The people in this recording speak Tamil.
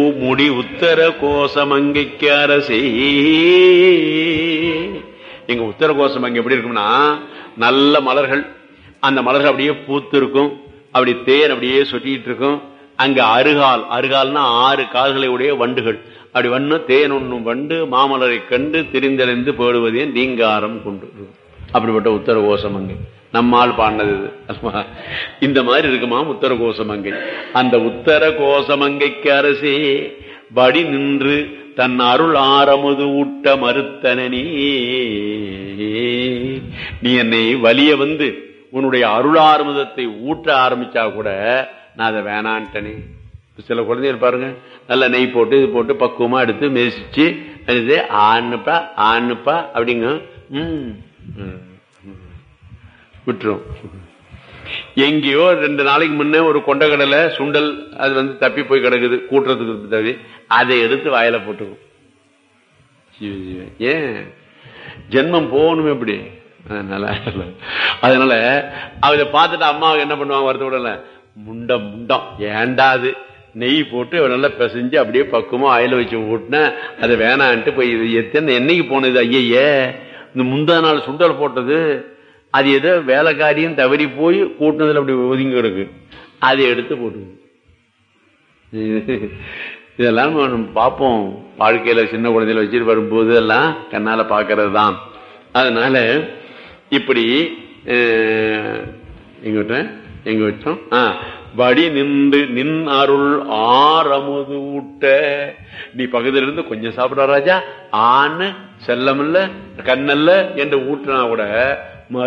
முடி உத்தர கோசமங்கைக்கு அரசே. எங்க உத்தர கோசமங்கை எப்படி இருக்கும்னா, நல்ல மலர்கள், அந்த மலர்கள் அப்படியே பூத்து இருக்கும், அப்படி தேன் அப்படியே சொட்டிட்டு இருக்கும். அங்க அருகால், அருகால்னா 6 கால்களை உடைய வண்டுகள், அப்படி வண்ணு தேன் ஒண்ணும் வண்டு மாமலரை கண்டு திரிந்தடைந்து போடுவதே நீங்காரம் கொண்டு. அப்படிப்பட்ட உத்தர கோசமங்கை நம்மால் பாடினது இது. இந்த மாதிரி இருக்குமா உத்தர கோசமங்கை. அந்த உத்தர கோசமங்கைக்கு அரசே படி நின்று தன் அருள் ஆரமுது ஊட்ட மறுத்தனே. நீ என்னை வலிய வந்து உன்னுடைய அருள் ஆரமுதத்தை ஊட்ட ஆரம்பிச்சா கூட நான் அதை வேணான்ட்டனே. சில குழந்தைகள் பாருங்க, நல்ல நெய் போட்டு இது போட்டு பக்குவமா எடுத்து மெதிச்சு ஆண்ணுப்பா ஆண்ணுப்பா அப்படிங்க விட்டுரும். எங்கேயோ 2 நாளைக்கு முன்னே ஒரு கொண்டக்கடலை சுண்டல் அது வந்து தப்பி போய் கிடக்குது, கூட்டுறதுக்கு தவி, அதை எடுத்து வாயில போட்டுக்கும். ஏன் ஜென்மம் போகணும் எப்படி? அதனால அதை பார்த்துட்டு அம்மாவுக்கு என்ன பண்ணுவாங்க, வருத்தப்படல, முண்டம் முண்டம் ஏண்டாது நெய் போட்டு நல்லா பிசைஞ்சு அப்படியே பக்குவமா ஆயில வச்சு ஊட்டின அதை வேணான்ட்டு போய் எத்தனை என்னைக்கு போனது ஐயே, இந்த முந்தா நாள் சுண்டல் போட்டது அது ஏதோ வேலைக்காரியும் தவறி போய் கூட்டினதுல அப்படி ஒதுங்கி கிடக்கு, அதை எடுத்து போட்டு. இதெல்லாம் பார்ப்போம் வாழ்க்கையில, சின்ன குழந்தையில வச்சுட்டு வரும்போது எல்லாம் கண்ணால பாக்கிறது தான். அதனால இப்படி எங்க வச்சோம், வடி நின்று நின் அருள் ஆரமுது ஊட்ட. நீ பகுதியில இருந்து கொஞ்சம் சாப்பிட ராஜா, ஆண் செல்லமில்ல கண்ணல்ல என்று ஊட்டினா கூட